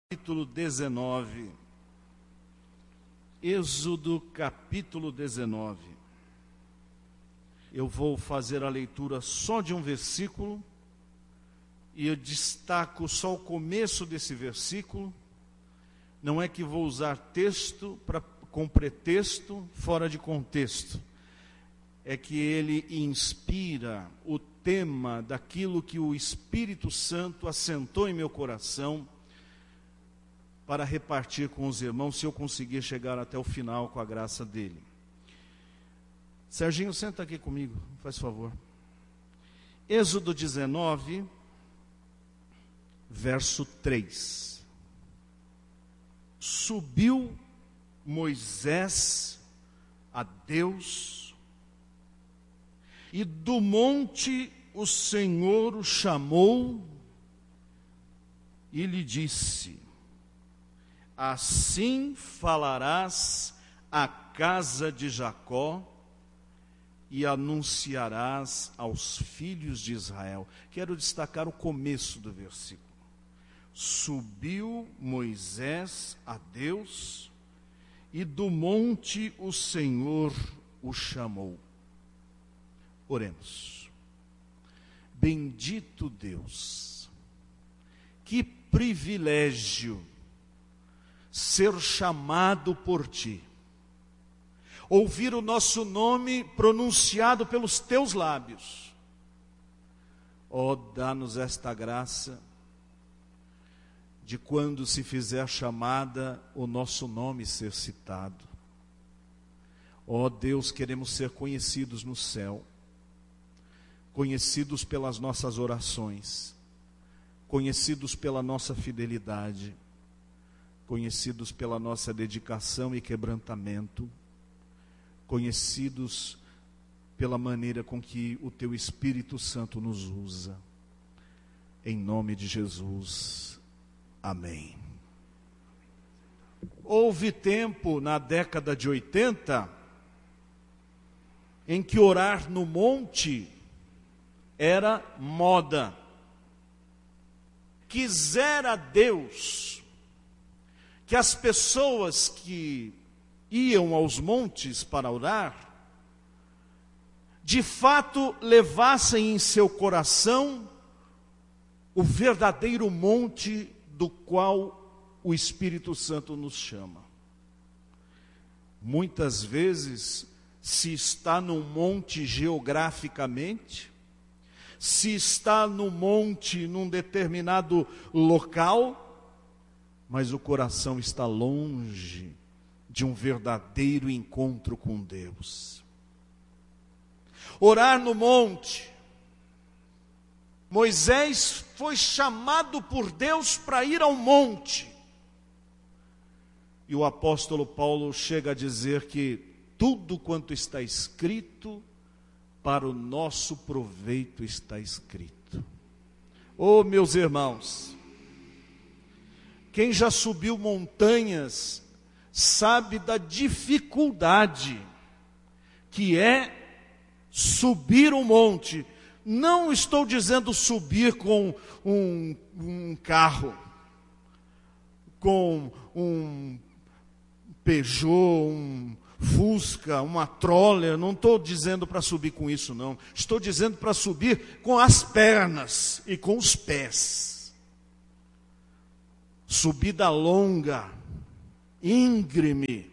Capítulo 19. Êxodo capítulo 19. Eu vou fazer a leitura só de um versículo, e eu destaco só o começo desse versículo. Não é que vou usar texto com pretexto fora de contexto. É que ele inspira o tema daquilo que o Espírito Santo assentou em meu coração para repartir com os irmãos, se eu conseguir chegar até o final com a graça dele. Serginho, senta aqui comigo, faz favor. Êxodo 19, verso 3. Subiu Moisés a Deus, e do monte o Senhor o chamou e lhe disse: assim falarás à casa de Jacó e anunciarás aos filhos de Israel. Quero destacar o começo do versículo. Subiu Moisés a Deus, e do monte o Senhor o chamou. Oremos. Bendito Deus, que privilégio ser chamado por ti, ouvir o nosso nome pronunciado pelos teus lábios. Ó, dá-nos esta graça de quando se fizer chamada, o nosso nome ser citado. Ó Deus, queremos ser conhecidos no céu, conhecidos pelas nossas orações, conhecidos pela nossa fidelidade, conhecidos pela nossa dedicação e quebrantamento, conhecidos pela maneira com que o Teu Espírito Santo nos usa. Em nome de Jesus, amém. Houve tempo na década de 80 em que orar no monte era moda. Quisera Deus que as pessoas que iam aos montes para orar, de fato levassem em seu coração o verdadeiro monte do qual o Espírito Santo nos chama. Muitas vezes se está num monte geograficamente, se está no monte num determinado local, mas o coração está longe de um verdadeiro encontro com Deus. Orar no monte. Moisés foi chamado por Deus para ir ao monte. E o apóstolo Paulo chega a dizer que tudo quanto está escrito, para o nosso proveito está escrito. Oh, meus irmãos, quem já subiu montanhas sabe da dificuldade que é subir um monte. Não estou dizendo subir com um carro, com um Peugeot, um Fusca, uma Troller. Não estou dizendo para subir com isso, não. Estou dizendo para subir com as pernas e com os pés. Subida longa, íngreme,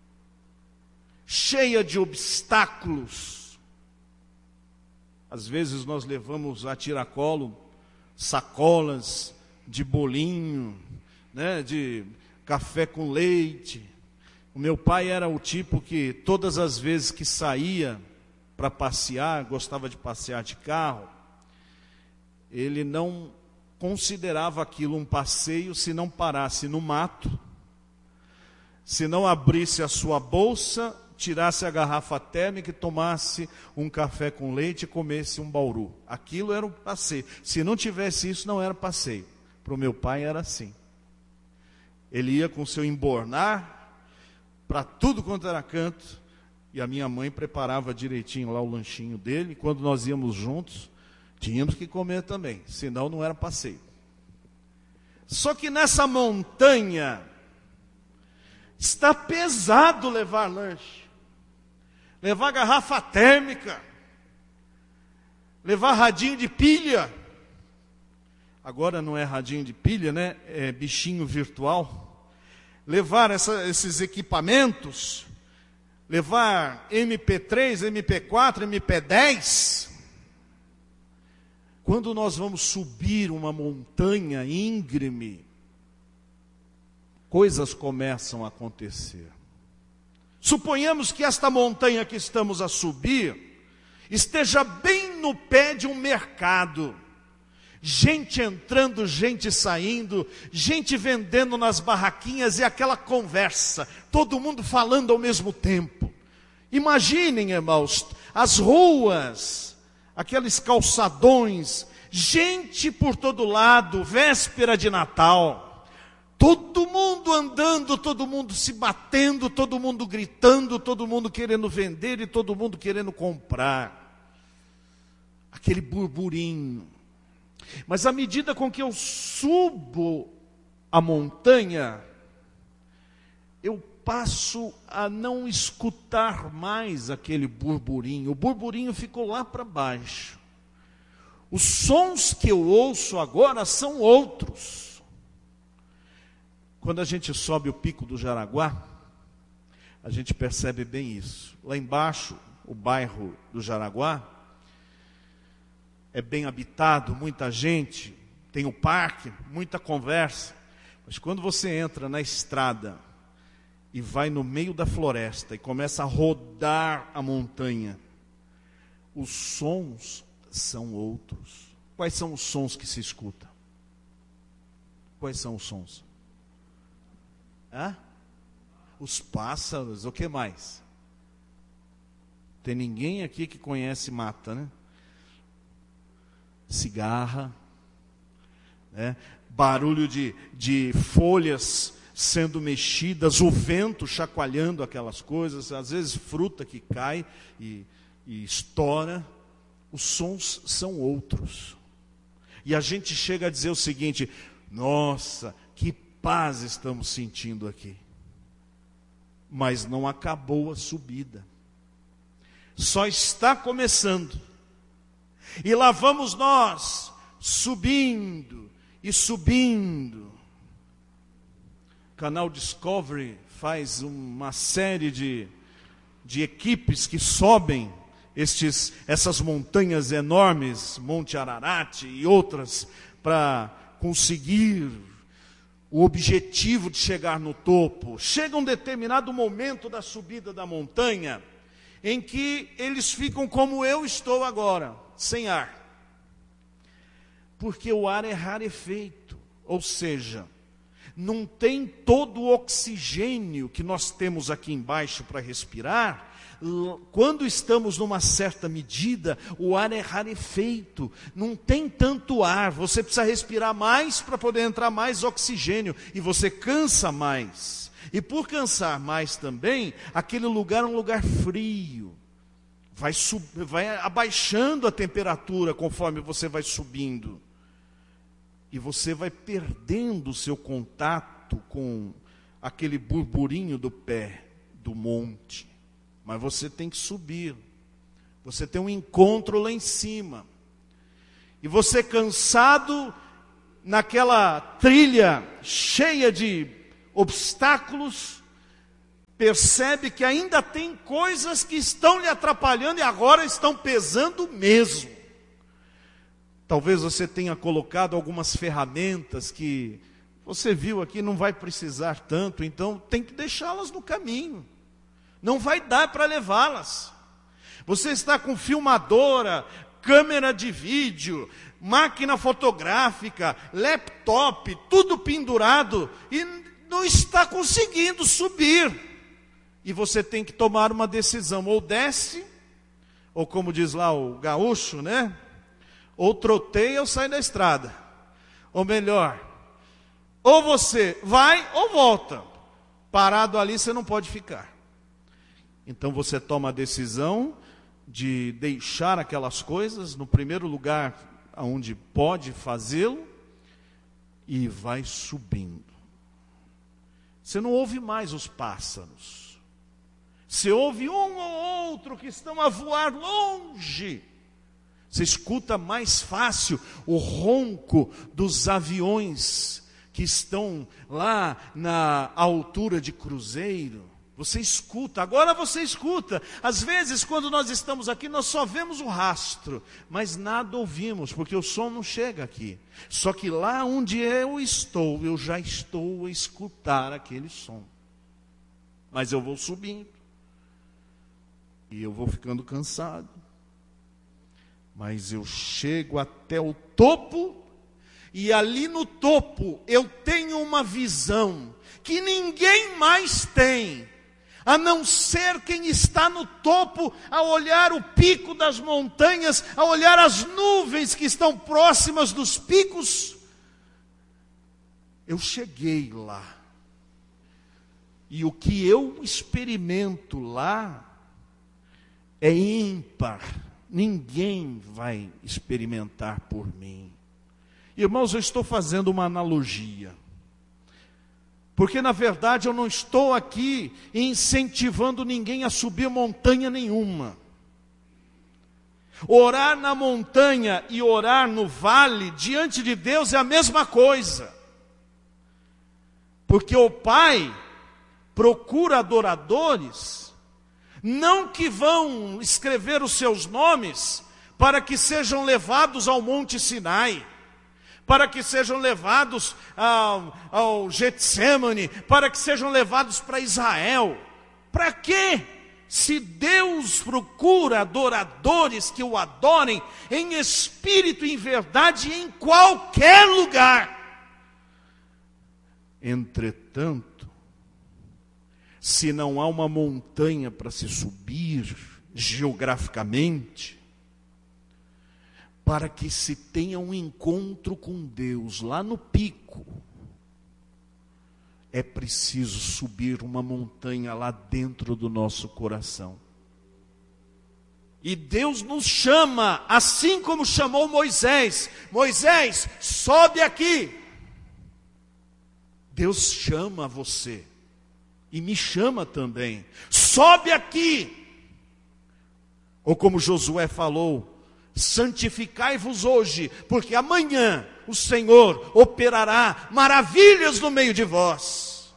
cheia de obstáculos. Às vezes nós levamos a tiracolo sacolas de bolinho, né, de café com leite. O meu pai era o tipo que todas as vezes que saía para passear, gostava de passear de carro, ele não considerava aquilo um passeio se não parasse no mato, se não abrisse a sua bolsa, tirasse a garrafa térmica e tomasse um café com leite e comesse um bauru. Aquilo era um passeio. Se não tivesse isso, não era passeio. Para o meu pai era assim. Ele ia com seu embornar para tudo quanto era canto, e a minha mãe preparava direitinho lá o lanchinho dele. Quando nós íamos juntos, tínhamos que comer também, senão não era passeio. Só que nessa montanha está pesado levar lanche, levar garrafa térmica, levar radinho de pilha. Agora não é radinho de pilha, né? É bichinho virtual. Levar esses equipamentos, levar MP3, MP4, MP10. Quando nós vamos subir uma montanha íngreme, coisas começam a acontecer. Suponhamos que esta montanha que estamos a subir esteja bem no pé de um mercado. Gente entrando, gente saindo, gente vendendo nas barraquinhas e aquela conversa, todo mundo falando ao mesmo tempo. Imaginem, irmãos, as ruas, aqueles calçadões, gente por todo lado, véspera de Natal, todo mundo andando, todo mundo se batendo, todo mundo gritando, todo mundo querendo vender e todo mundo querendo comprar. Aquele burburinho. Mas à medida com que eu subo a montanha, eu passo a não escutar mais aquele burburinho. O burburinho ficou lá para baixo. Os sons que eu ouço agora são outros. Quando a gente sobe o Pico do Jaraguá, a gente percebe bem isso. Lá embaixo, o bairro do Jaraguá é bem habitado, muita gente, tem o parque, muita conversa. Mas quando você entra na estrada e vai no meio da floresta e começa a rodar a montanha, os sons são outros. Quais são os sons que se escuta? Quais são os sons? Os pássaros, o que mais? Tem ninguém aqui que conhece mata, né? Cigarra, né? Barulho de folhas sendo mexidas, o vento chacoalhando aquelas coisas, às vezes fruta que cai e estoura. Os sons são outros. E a gente chega a dizer o seguinte: nossa, que paz estamos sentindo aqui. Mas não acabou a subida. Só está começando. E lá vamos nós, subindo e subindo. O canal Discovery faz uma série de equipes que sobem essas montanhas enormes, Monte Ararat e outras, para conseguir o objetivo de chegar no topo. Chega um determinado momento da subida da montanha, em que eles ficam como eu estou agora, sem ar. Porque o ar é rarefeito, ou seja, não tem todo o oxigênio que nós temos aqui embaixo para respirar. Quando estamos numa certa medida, o ar é rarefeito, não tem tanto ar, você precisa respirar mais para poder entrar mais oxigênio, e você cansa mais. E por cansar mais também, aquele lugar é um lugar frio. Vai abaixando a temperatura conforme você vai subindo. E você vai perdendo o seu contato com aquele burburinho do pé do monte. Mas você tem que subir. Você tem um encontro lá em cima. E você cansado, naquela trilha cheia de obstáculos, percebe que ainda tem coisas que estão lhe atrapalhando e agora estão pesando mesmo. Talvez você tenha colocado algumas ferramentas que você viu aqui, não vai precisar tanto, então tem que deixá-las no caminho. Não vai dar para levá-las. Você está com filmadora, câmera de vídeo, máquina fotográfica, laptop, tudo pendurado e não está conseguindo subir. E você tem que tomar uma decisão, ou desce, ou como diz lá o gaúcho, né? Ou troteia ou sai da estrada. Ou melhor, ou você vai ou volta. Parado ali você não pode ficar. Então você toma a decisão de deixar aquelas coisas no primeiro lugar onde pode fazê-lo e vai subindo. Você não ouve mais os pássaros. Você ouve um ou outro que estão a voar longe. Você escuta mais fácil o ronco dos aviões que estão lá na altura de cruzeiro. Você escuta, agora você escuta. Às vezes, quando nós estamos aqui, nós só vemos o rastro, mas nada ouvimos, porque o som não chega aqui. Só que lá onde eu estou, eu já estou a escutar aquele som. Mas eu vou subindo, e eu vou ficando cansado. Mas eu chego até o topo, e ali no topo eu tenho uma visão que ninguém mais tem, a não ser quem está no topo, a olhar o pico das montanhas, a olhar as nuvens que estão próximas dos picos. Eu cheguei lá, e o que eu experimento lá é ímpar. Ninguém vai experimentar por mim. Irmãos, eu estou fazendo uma analogia, porque na verdade eu não estou aqui incentivando ninguém a subir montanha nenhuma. Orar na montanha e orar no vale, diante de Deus, é a mesma coisa. Porque o Pai procura adoradores, não que vão escrever os seus nomes para que sejam levados ao Monte Sinai, para que sejam levados ao Getsemane, para que sejam levados para Israel. Para quê? Se Deus procura adoradores que o adorem em espírito e em verdade em qualquer lugar. Entretanto, se não há uma montanha para se subir geograficamente, para que se tenha um encontro com Deus lá no pico, é preciso subir uma montanha lá dentro do nosso coração. E Deus nos chama, assim como chamou Moisés. Moisés, sobe aqui. Deus chama você. E me chama também. Sobe aqui. Ou como Josué falou, santificai-vos hoje, porque amanhã o Senhor operará maravilhas no meio de vós.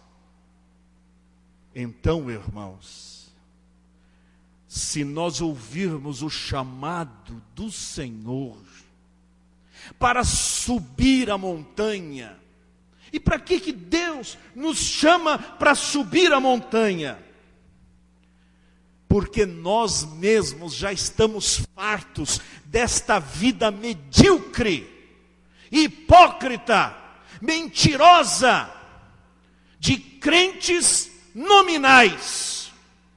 Então, irmãos, se nós ouvirmos o chamado do Senhor para subir a montanha, e para que Deus nos chama para subir a montanha? Porque nós mesmos já estamos fartos desta vida medíocre, hipócrita, mentirosa, de crentes nominais.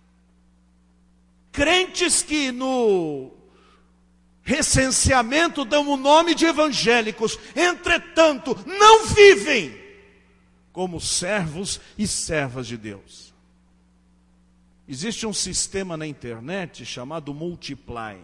Crentes que no recenseamento dão o nome de evangélicos, entretanto não vivem como servos e servas de Deus. Existe um sistema na internet chamado Multiply.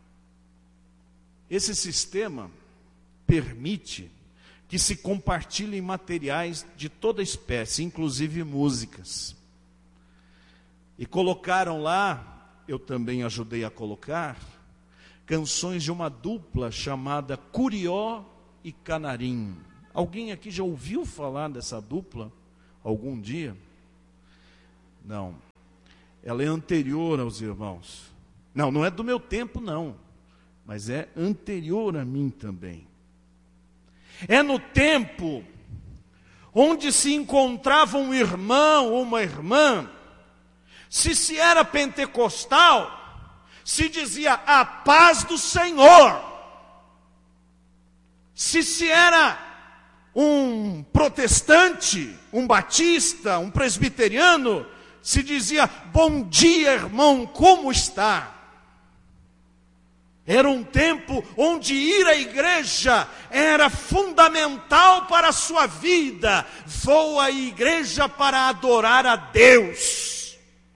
Esse sistema permite que se compartilhem materiais de toda espécie, inclusive músicas. E colocaram lá, eu também ajudei a colocar, canções de uma dupla chamada Curió e Canarim. Alguém aqui já ouviu falar dessa dupla algum dia? Não. Ela é anterior aos irmãos. Não, não é do meu tempo não, mas é anterior a mim também. É no tempo onde se encontrava um irmão ou uma irmã, se era pentecostal, se dizia a paz do Senhor. Se era um protestante, um batista, um presbiteriano, se dizia, bom dia, irmão, como está? Era um tempo onde ir à igreja era fundamental para a sua vida. Vou à igreja para adorar a Deus.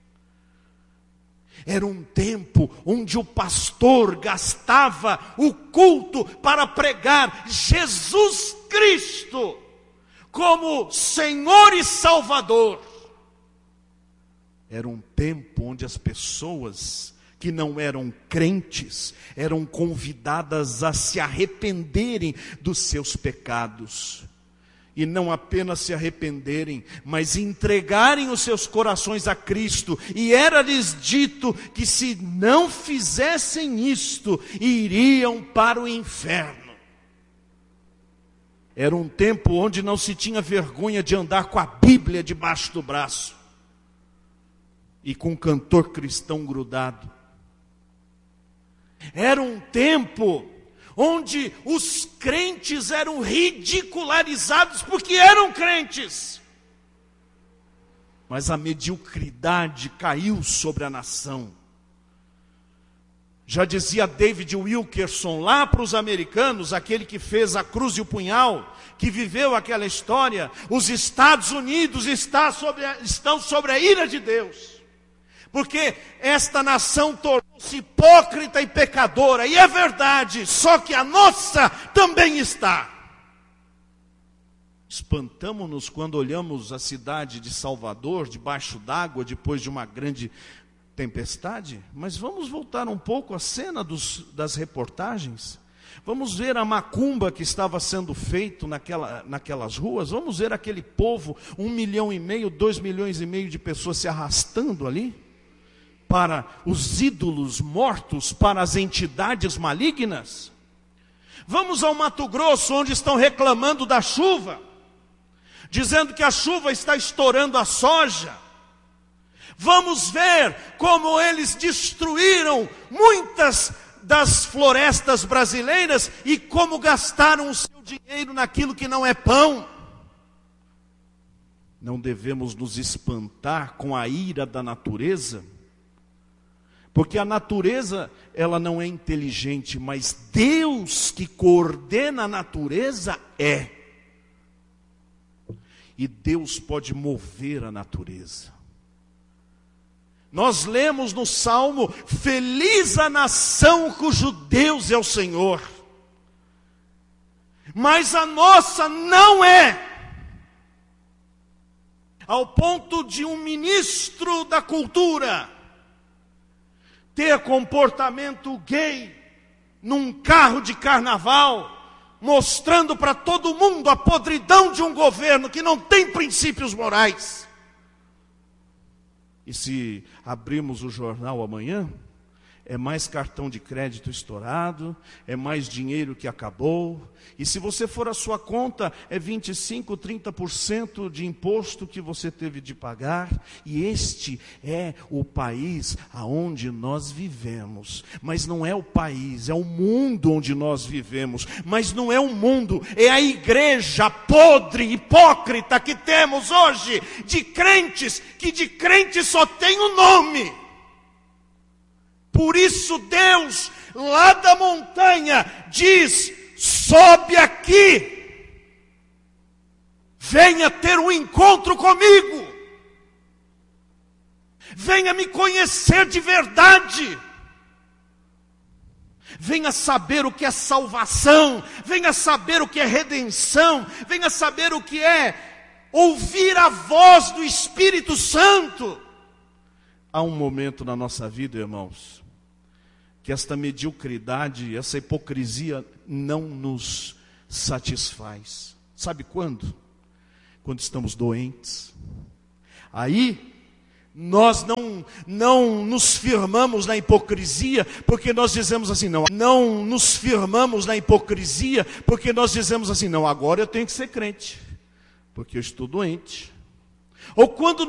Era um tempo onde o pastor gastava o culto para pregar Jesus Cristo como Senhor e Salvador. Era um tempo onde as pessoas que não eram crentes eram convidadas a se arrependerem dos seus pecados. E não apenas se arrependerem, mas entregarem os seus corações a Cristo. E era-lhes dito que se não fizessem isto, iriam para o inferno. Era um tempo onde não se tinha vergonha de andar com a Bíblia debaixo do braço. E com um cantor cristão grudado. Era um tempo onde os crentes eram ridicularizados porque eram crentes. Mas a mediocridade caiu sobre a nação. Já dizia David Wilkerson lá para os americanos, aquele que fez a cruz e o punhal, que viveu aquela história, os Estados Unidos estão sobre a ira de Deus. Porque esta nação tornou-se hipócrita e pecadora. E é verdade, só que a nossa também está. Espantamo-nos quando olhamos a cidade de Salvador debaixo d'água depois de uma grande tempestade. Mas vamos voltar um pouco à cena das reportagens. Vamos ver a macumba que estava sendo feito naquelas ruas. Vamos ver aquele povo, 1,5 milhão, 2,5 milhões de pessoas se arrastando ali para os ídolos mortos, para as entidades malignas. Vamos ao Mato Grosso, onde estão reclamando da chuva, dizendo que a chuva está estourando a soja. Vamos ver como eles destruíram muitas das florestas brasileiras e como gastaram o seu dinheiro naquilo que não é pão. Não devemos nos espantar com a ira da natureza, porque a natureza, ela não é inteligente, mas Deus que coordena a natureza é. E Deus pode mover a natureza. Nós lemos no Salmo, feliz a nação cujo Deus é o Senhor. Mas a nossa não é. Ao ponto de um ministro da cultura ter comportamento gay num carro de carnaval, mostrando para todo mundo a podridão de um governo que não tem princípios morais. E se abrirmos o jornal amanhã, é mais cartão de crédito estourado, é mais dinheiro que acabou. E se você for à sua conta, é 25%, 30% de imposto que você teve de pagar. E este é o país aonde nós vivemos. Mas não é o país, é o mundo onde nós vivemos. Mas não é o mundo, é a igreja podre, hipócrita que temos hoje, de crentes, que de crentes só tem o nome. Por isso Deus, lá da montanha, diz, sobe aqui, venha ter um encontro comigo, venha me conhecer de verdade, venha saber o que é salvação, venha saber o que é redenção, venha saber o que é ouvir a voz do Espírito Santo. Há um momento na nossa vida, irmãos, que esta mediocridade, essa hipocrisia não nos satisfaz. Sabe quando? Quando estamos doentes. Aí nós não nos firmamos na hipocrisia, porque nós dizemos assim, não nos firmamos na hipocrisia, porque nós dizemos assim, não, agora eu tenho que ser crente, porque eu estou doente. Ou quando